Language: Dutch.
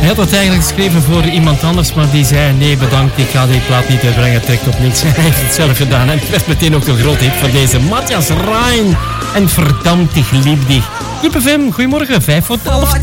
Hij had het eigenlijk geschreven voor iemand anders, maar die zei nee bedankt, ik ga die plaat niet uitbrengen, trekt op niks. Hij heeft het zelf gedaan en het werd meteen ook een groot hit van deze Matthias Rein. En verdammt, ik lieb die. Club FM, goedemorgen, 5:05.